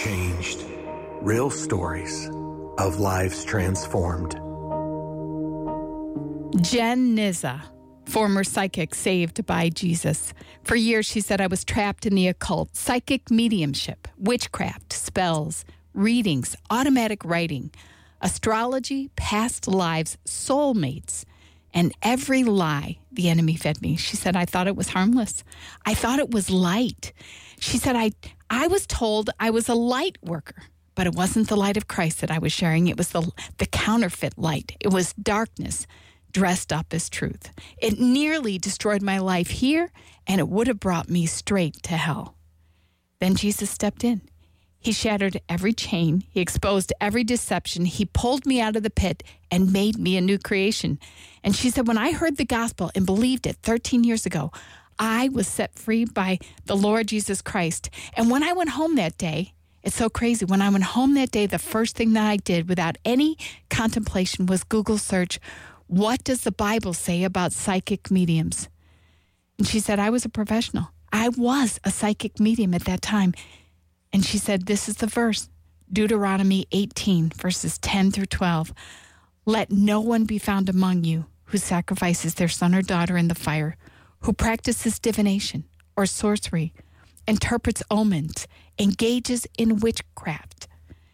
changed. Real stories of lives transformed. Jen Nizza, former psychic saved by Jesus. For years, she said, I was trapped in the occult, psychic mediumship, witchcraft, spells, readings, automatic writing, astrology, past lives, soulmates, and every lie the enemy fed me. She said, I thought it was harmless. I thought it was light. She said, I was told I was a light worker, but it wasn't the light of Christ that I was sharing. It was the counterfeit light. It was darkness dressed up as truth. It nearly destroyed my life here, and it would have brought me straight to hell. Then Jesus stepped in. He shattered every chain. He exposed every deception. He pulled me out of the pit and made me a new creation. And she said, when I heard the gospel and believed it 13 years ago, I was set free by the Lord Jesus Christ. And when I went home that day, it's so crazy. When I went home that day, the first thing that I did without any contemplation was Google search, what does the Bible say about psychic mediums? And she said, I was a professional. I was a psychic medium at that time. And she said, this is the verse, Deuteronomy 18, verses 10 through 12. Let no one be found among you who sacrifices their son or daughter in the fire, who practices divination or sorcery, interprets omens, engages in witchcraft,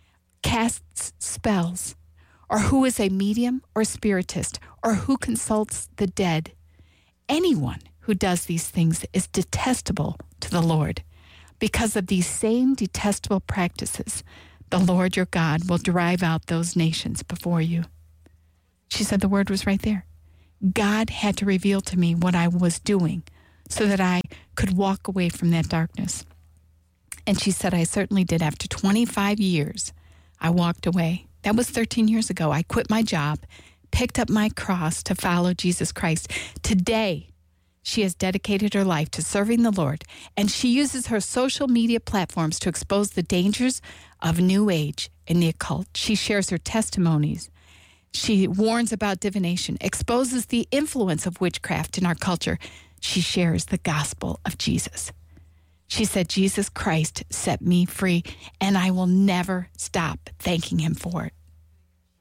casts spells, or who is a medium or spiritist, or who consults the dead. Anyone who does these things is detestable to the Lord. Because of these same detestable practices, the Lord your God will drive out those nations before you. She said the word was right there. God had to reveal to me what I was doing so that I could walk away from that darkness. And she said, I certainly did. After 25 years, I walked away. That was 13 years ago. I quit my job, picked up my cross to follow Jesus Christ. Today, she has dedicated her life to serving the Lord, and she uses her social media platforms to expose the dangers of New Age and the occult. She shares her testimonies. She warns about divination, exposes the influence of witchcraft in our culture. She shares the gospel of Jesus. She said, Jesus Christ set me free, and I will never stop thanking him for it.